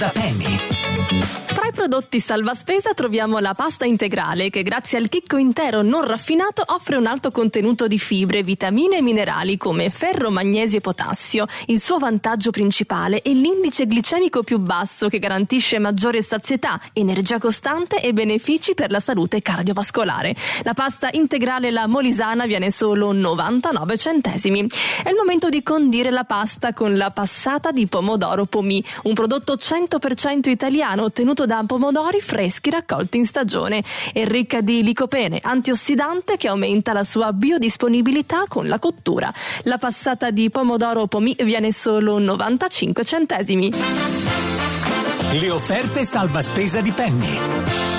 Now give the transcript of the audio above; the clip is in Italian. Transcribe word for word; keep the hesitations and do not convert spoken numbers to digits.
da Penny. Fra i prodotti salva spesa troviamo la pasta integrale che grazie al chicco intero non raffinato offre un alto contenuto di fibre, vitamine e minerali come ferro, magnesio e potassio. Il suo vantaggio principale è l'indice glicemico più basso che garantisce maggiore sazietà, energia costante e benefici per la salute cardiovascolare. La pasta integrale La Molisana viene solo novantanove centesimi. È il momento di condire la pasta con la passata di pomodoro Pomì, un prodotto cento per cento italiano ottenuto da pomodori freschi raccolti in stagione. È ricca di licopene, antiossidante che aumenta la sua biodisponibilità con la cottura. La passata di pomodoro Pomì viene solo novantacinque centesimi. Le offerte salva spesa di Penny.